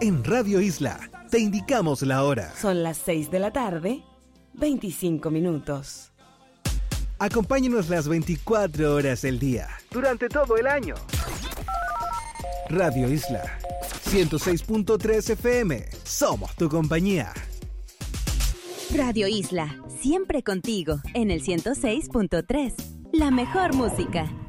En Radio Isla te indicamos la hora. Son las 6 de la tarde, 25 minutos. Acompáñanos las 24 horas del día, durante todo el año. Radio Isla 106.3 FM. Somos tu compañía. Radio Isla, siempre contigo, en el 106.3. La mejor música.